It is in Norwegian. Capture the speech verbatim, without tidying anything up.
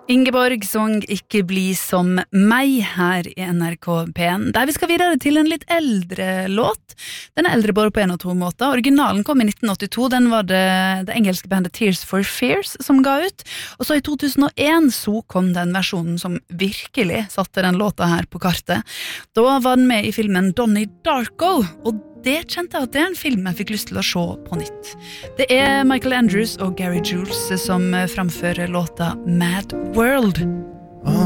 Ingeborg sang Ikke bli som meg her i N R K P en, der vi skal videre til en litt eldre låt. Den er eldre både på en og to måter. Originalen kom i nitten åttito, den var det, det engelske bandet Tears for Fears som ga ut. Og så i to tusen og en så kom den versjonen som virkelig satte den låta her på kartet. Da var den med i filmen Donnie Darko, og det kjente jeg at det er en film jeg fikk lyst til å se på nytt. Det er Michael Andrews og Gary Jules som framfører låta Mad World.